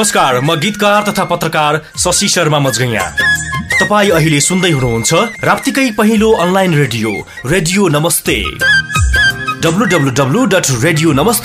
नमस्कार, म गीतकार तथा पत्रकार शशि शर्मा मजगैयाँ। तपाईँ अहिले सुन्दै हुनुहुन्छ राप्तीकै पहिलो अनलाइन रेडियो नमस्ते। www.radionamaste